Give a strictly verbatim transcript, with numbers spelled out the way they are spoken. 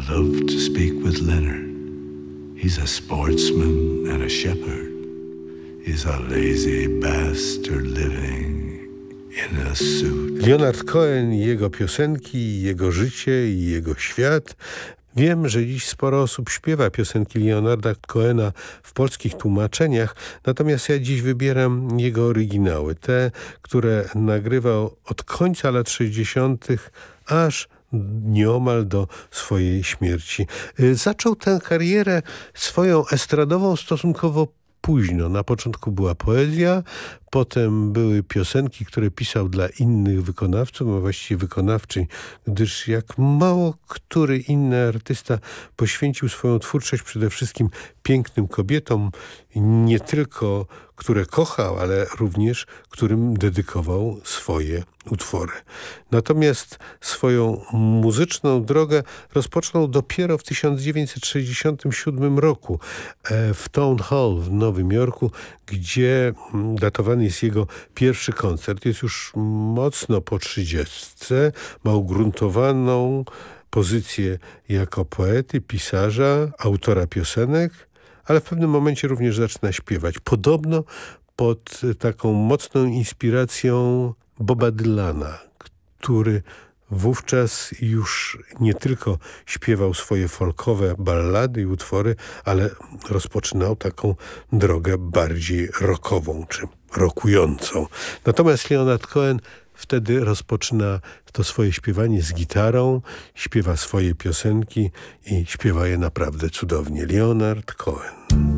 love to speak with Leonard. He's a sportsman and a shepherd. He's a lazy bastard living in a suit. Leonard Cohen, jego piosenki, jego życie i jego świat. Wiem, że dziś sporo osób śpiewa piosenki Leonarda Cohena w polskich tłumaczeniach, natomiast ja dziś wybieram jego oryginały, te, które nagrywał od końca lat sześćdziesiątych aż nieomal do swojej śmierci. Zaczął tę karierę swoją estradową stosunkowo późno. Na początku była poezja, potem były piosenki, które pisał dla innych wykonawców, a właściwie wykonawczyń, gdyż jak mało który inny artysta poświęcił swoją twórczość przede wszystkim pięknym kobietom, nie tylko które kochał, ale również którym dedykował swoje utwory. Natomiast swoją muzyczną drogę rozpoczął dopiero w tysiąc dziewięćset sześćdziesiątym siódmym roku w Town Hall w Nowym Jorku, gdzie datowany jest jego pierwszy koncert. Jest już mocno po trzydziestce, ma ugruntowaną pozycję jako poety, pisarza, autora piosenek, ale w pewnym momencie również zaczyna śpiewać. Podobno pod taką mocną inspiracją Boba Dylana, który wówczas już nie tylko śpiewał swoje folkowe ballady i utwory, ale rozpoczynał taką drogę bardziej rockową, czy rockującą. Natomiast Leonard Cohen wtedy rozpoczyna to swoje śpiewanie z gitarą, śpiewa swoje piosenki i śpiewa je naprawdę cudownie. Leonard Cohen.